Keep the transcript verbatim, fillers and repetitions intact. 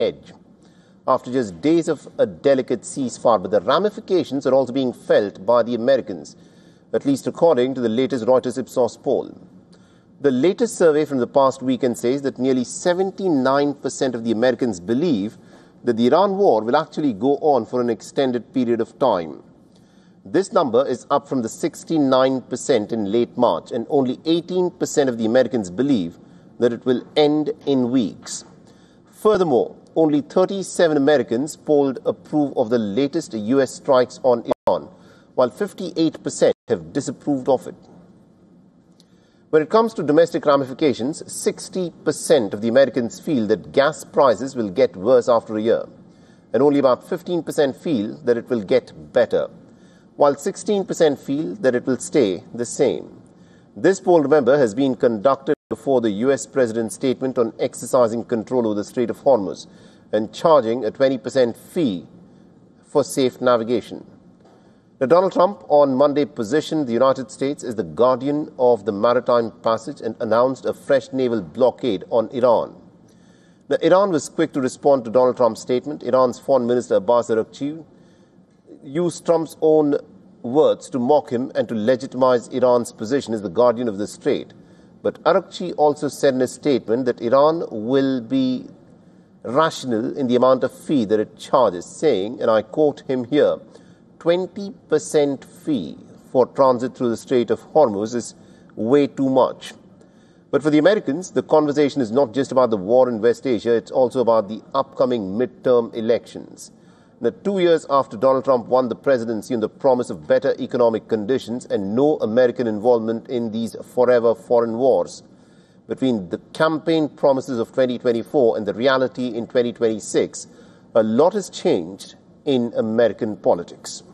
edge. After just days of a delicate ceasefire, but the ramifications are also being felt by the Americans, at least according to the latest Reuters Ipsos poll. The latest survey from the past weekend says that nearly seventy-nine percent of the Americans believe that the Iran war will actually go on for an extended period of time. This number is up from the sixty-nine percent in late March, and only eighteen percent of the Americans believe that it will end in weeks. Furthermore, only thirty-seven Americans polled approve of the latest U S strikes on Iran, while fifty-eight percent have disapproved of it. When it comes to domestic ramifications, sixty percent of the Americans feel that gas prices will get worse after a year, and only about fifteen percent feel that it will get better, while sixteen percent feel that it will stay the same. This poll, remember, has been conducted before the U S President's statement on exercising control over the Strait of Hormuz and charging a twenty percent fee for safe navigation. Now, Donald Trump on Monday positioned the United States as the guardian of the maritime passage and announced a fresh naval blockade on Iran. Now, Iran was quick to respond to Donald Trump's statement. Iran's Foreign Minister Abbas Araghchi used Trump's own words to mock him and to legitimize Iran's position as the guardian of the strait. But Araghchi also said in a statement that Iran will be rational in the amount of fee that it charges, saying, and I quote him here, twenty percent fee for transit through the Strait of Hormuz is way too much. But for the Americans, the conversation is not just about the war in West Asia, it's also about the upcoming midterm elections. Now, two years after Donald Trump won the presidency on the promise of better economic conditions and no American involvement in these forever foreign wars, between the campaign promises of twenty twenty-four and the reality in twenty twenty-six, a lot has changed in American politics.